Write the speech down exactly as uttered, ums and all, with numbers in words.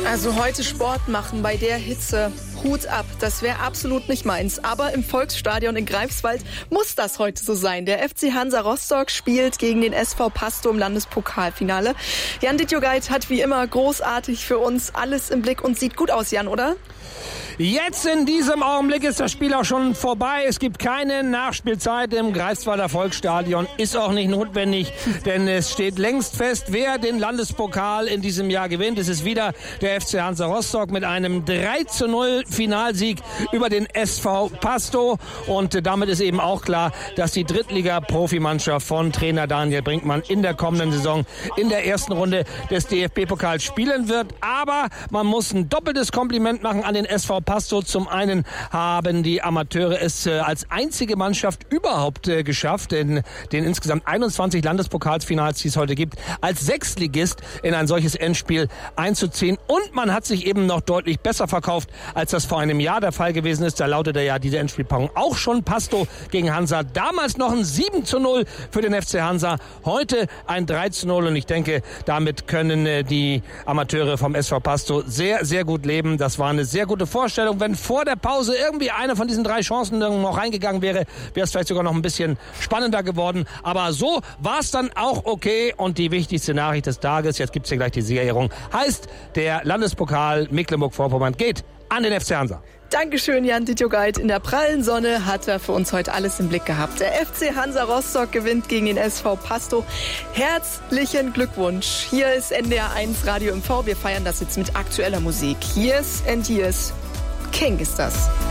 Also heute Sport machen bei der Hitze, Hut ab, das wäre absolut nicht meins. Aber im Volksstadion in Greifswald muss das heute so sein. Der F C Hansa Rostock spielt gegen den S V Pasto im Landespokalfinale. Jan Dittjogait hat wie immer großartig für uns alles im Blick und sieht gut aus, Jan, oder? Jetzt in diesem Augenblick ist das Spiel auch schon vorbei. Es gibt keine Nachspielzeit im Greifswalder Volksstadion. Ist auch nicht notwendig, denn es steht längst fest, wer den Landespokal in diesem Jahr gewinnt. Es ist wieder der F C Hansa Rostock mit einem drei zu null Finalsieg über den S V Pasto. Und damit ist eben auch klar, dass die Drittliga-Profimannschaft von Trainer Daniel Brinkmann in der kommenden Saison in der ersten Runde des D F B-Pokals spielen wird. Aber man muss ein doppeltes Kompliment machen an den S V Pasto. Zum einen haben die Amateure es äh, als einzige Mannschaft überhaupt äh, geschafft, in den insgesamt einundzwanzig Landespokalsfinals, die es heute gibt, als Sechstligist in ein solches Endspiel einzuziehen. Und man hat sich eben noch deutlich besser verkauft, als das vor einem Jahr der Fall gewesen ist. Da lautete ja diese Endspielpaarung auch schon Pasto gegen Hansa. Damals noch ein sieben zu null für den F C Hansa. Heute ein drei zu null. Und ich denke, damit können äh, die Amateure vom S V Pasto sehr, sehr gut leben. Das war eine sehr gute Vorstellung. Wenn vor der Pause irgendwie eine von diesen drei Chancen noch reingegangen wäre, wäre es vielleicht sogar noch ein bisschen spannender geworden. Aber so war es dann auch okay. Und die wichtigste Nachricht des Tages, jetzt gibt es hier gleich die Siegerehrung, heißt, der Landespokal Mecklenburg-Vorpommern geht an den F C Hansa. Dankeschön, Jan Dittjogait. In der prallen Sonne hat er für uns heute alles im Blick gehabt. Der F C Hansa Rostock gewinnt gegen den S V Pasto. Herzlichen Glückwunsch. Hier ist N D R eins Radio M V. Wir feiern das jetzt mit aktueller Musik. Years and Years. King ist das.